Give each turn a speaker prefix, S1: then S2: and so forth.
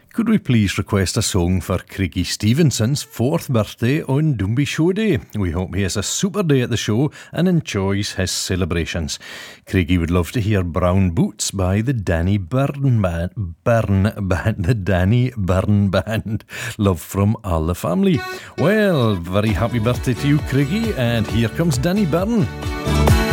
S1: Could we please request a song for Craigie Stevenson's 4th birthday on Doomby Show Day? We hope he has a super day at the show and enjoys his celebrations. Craigie would love to hear Brown Boots by the Danny Byrne Band. Love from all the family. Well, very happy birthday to you, Craigie, and here comes Danny Byrne.